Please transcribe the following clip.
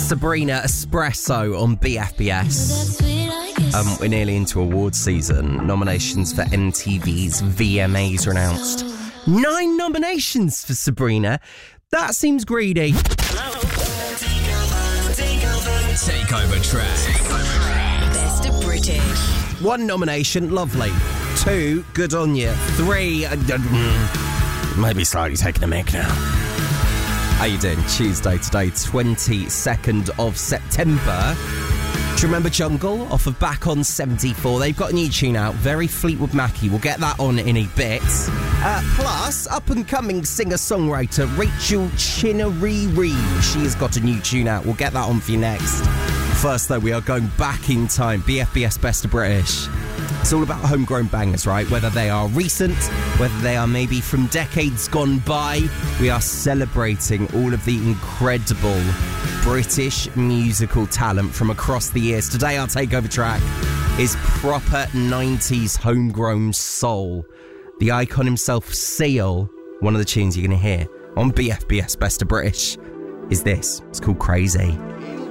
Sabrina Espresso on BFBS. We're nearly into awards season. Nominations for MTV's VMAs are announced. 9 nominations for Sabrina. That seems greedy. Takeover track. Best of British. 1 nomination, lovely. 2, good on you. 3, maybe slightly taking a mick now. How you doing? Tuesday today, 22nd of September. Do you remember Jungle off of Back on 74? They've got a new tune out, very Fleetwood Mackie. We'll get that on in a bit. Plus, up-and-coming singer-songwriter Rachel Chinariri. She has got a new tune out. We'll get that on for you next. First, though, we are going back in time. BFBS Best of British. It's all about homegrown bangers, right? Whether they are recent, whether they are maybe from decades gone by, we are celebrating all of the incredible British musical talent from across the years. Today, our takeover track is proper 90s homegrown soul. The icon himself, Seal, one of the tunes you're going to hear on BFBS Best of British is this. It's called Crazy.